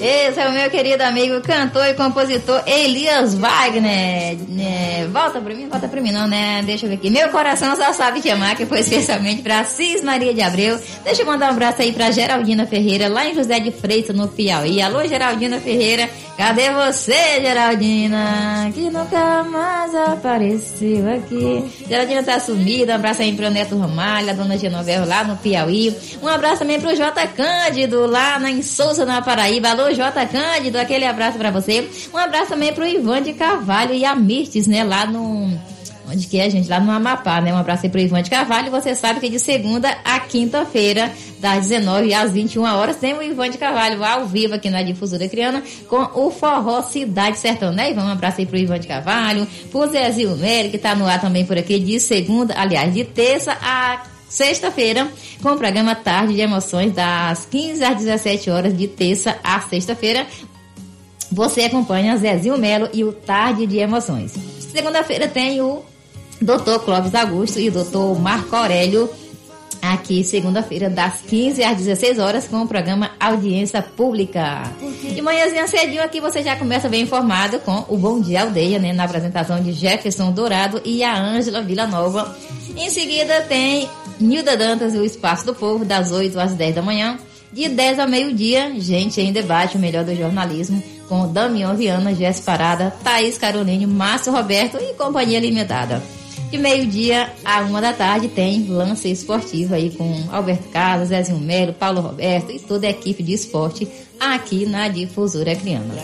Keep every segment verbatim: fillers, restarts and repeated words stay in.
Esse é o meu querido amigo, cantor e compositor Elias Wagner. É, volta pra mim, volta pra mim não, né? Deixa eu ver aqui. Meu coração só sabe te amar, que foi especialmente pra Cis Maria de Abreu. Deixa eu mandar um abraço aí pra Geraldina Ferreira, lá em José de Freitas, no Piauí. Alô, Geraldina Ferreira. Cadê você, Geraldina? Que nunca mais apareceu aqui. Geraldina tá sumida. Um abraço aí pro Neto Ramalho, a dona Genoveva lá no Piauí. Um abraço também pro J. Cândido, lá na, em Souza, na Paraíba. Alô, J. Cândido, aquele abraço pra você. Um abraço também pro Ivan de Carvalho e a Mirtes, né, lá no... Onde que é, gente? Lá no Amapá, né? Um abraço aí pro Ivan de Carvalho. Você sabe que de segunda a quinta-feira, das dezenove às vinte e uma horas, tem o Ivan de Carvalho ao vivo aqui na Difusora Criana com o Forró Cidade Sertão, né, Ivan? Um abraço aí pro Ivan de Carvalho, pro Zezinho Nery, que tá no ar também por aqui, de segunda, aliás, de terça a sexta-feira, com o programa Tarde de Emoções, das quinze às dezessete horas, de terça a sexta-feira. Você acompanha Zezinho Melo e o Tarde de Emoções. Segunda-feira tem o doutor Clóvis Augusto e o doutor Marco Aurélio, aqui segunda-feira, das quinze às dezesseis horas, com o programa Audiência Pública. De manhãzinha cedinho aqui você já começa bem informado com o Bom Dia Aldeia, né, na apresentação de Jefferson Dourado e a Ângela Villanova. Em seguida tem Nilda Dantas e o Espaço do Povo, das oito às dez da manhã. De dez ao meio-dia, Gente em Debate, o melhor do jornalismo, com Damião Viana, Jess Parada, Thaís Caroline, Márcio Roberto e Companhia Limitada. De meio-dia a uma da tarde tem Lance Esportivo aí com Alberto Carlos, Zezinho Melo, Paulo Roberto e toda a equipe de esporte aqui na Difusora Criana.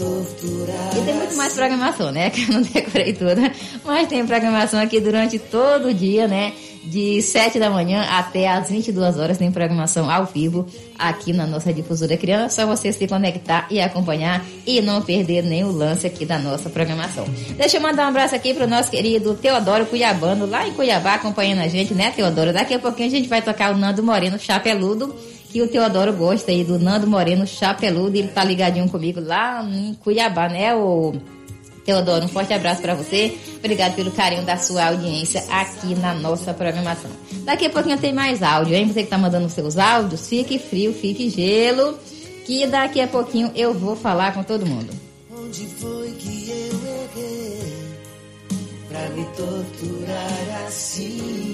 E tem muito mais programação, né? Que eu não decorei toda, mas tem programação aqui durante todo o dia, né? De sete da manhã até às vinte e duas horas tem programação ao vivo aqui na nossa Difusora Criana. Só você se conectar e acompanhar e não perder nenhum lance aqui da nossa programação. Deixa eu mandar um abraço aqui pro nosso querido Teodoro Cuiabano, lá em Cuiabá, acompanhando a gente, né, Teodoro? Daqui a pouquinho a gente vai tocar o Nando Moreno Chapeludo, que o Teodoro gosta aí do Nando Moreno Chapeludo, e ele tá ligadinho comigo lá em Cuiabá, né, o Teodoro? Um forte abraço para você. Obrigado pelo carinho da sua audiência aqui na nossa programação. Daqui a pouquinho tem mais áudio, hein? Você que tá mandando seus áudios, fique frio, fique gelo, que daqui a pouquinho eu vou falar com todo mundo. Onde foi que eu errei pra me torturar assim?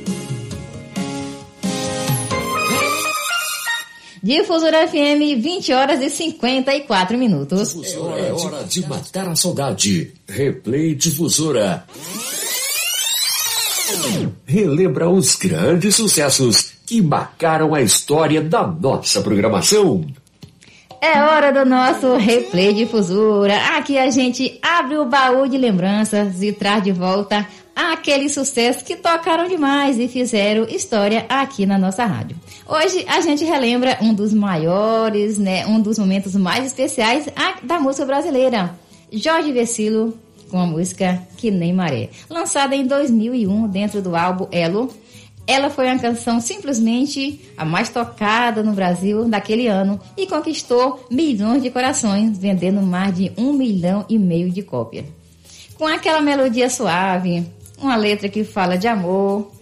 Difusora F M, vinte horas e cinquenta e quatro minutos. Difusora, é hora de matar a saudade. Replay Difusora. Relembra os grandes sucessos que marcaram a história da nossa programação. É hora do nosso Replay Difusora. Aqui a gente abre o baú de lembranças e traz de volta aqueles sucessos que tocaram demais e fizeram história aqui na nossa rádio. Hoje a gente relembra um dos maiores, né, um dos momentos mais especiais da música brasileira. Jorge Vecilo com a música Que Nem Maré, lançada em dois mil e um dentro do álbum Elo. Ela foi uma canção simplesmente a mais tocada no Brasil daquele ano e conquistou milhões de corações, vendendo mais de um milhão e meio de cópias. Com aquela melodia suave, uma letra que fala de amor,